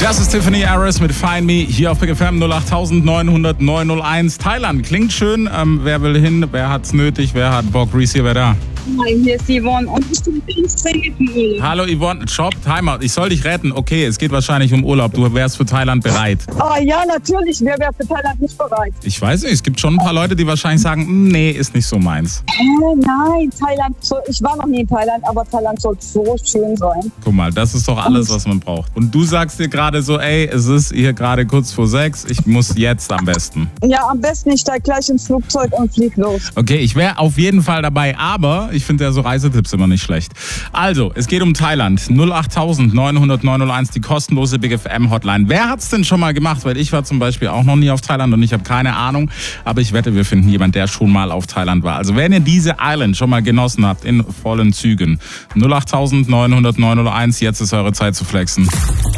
Das ist Tiffany Harris mit Find Me hier auf Big FM 08900 901. Thailand klingt schön. Wer will hin? Wer hat's nötig? Wer hat Bock? Reese hier, wer da? Nein, hier ist Yvonne und ich bin ganz dringend im Urlaub. Hallo Yvonne, Shop, Timeout. Ich soll dich retten. Okay, es geht wahrscheinlich um Urlaub. Du wärst für Thailand bereit. Ah ja, natürlich. Wer wäre für Thailand nicht bereit? Ich weiß nicht, es gibt schon ein paar Leute, die wahrscheinlich sagen, nee, ist nicht so meins. Nein, Thailand. Ich war noch nie in Thailand, aber Thailand soll so schön sein. Guck mal, das ist doch alles, was man braucht. Und du sagst dir gerade so, ey, es ist hier gerade kurz vor 6, ich muss jetzt am besten. Ja, am besten ich steig gleich ins Flugzeug und flieg los. Okay, ich wäre auf jeden Fall dabei, aber ich finde ja so Reisetipps immer nicht schlecht. Also, es geht um Thailand. 08900 901, die kostenlose Big FM Hotline. Wer hat's denn schon mal gemacht? Weil ich war zum Beispiel auch noch nie auf Thailand und ich habe keine Ahnung. Aber ich wette, wir finden jemanden, der schon mal auf Thailand war. Also wenn ihr diese Island schon mal genossen habt, in vollen Zügen. 08900 901, jetzt ist eure Zeit zu flexen.